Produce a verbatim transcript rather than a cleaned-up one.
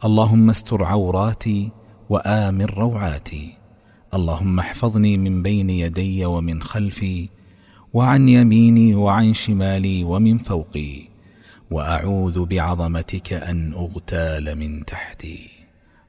اللهم استر عوراتي وآمن روعاتي. اللهم احفظني من بين يدي ومن خلفي وعن يميني وعن شمالي ومن فوقي، وأعوذ بعظمتك أن أغتال من تحتي.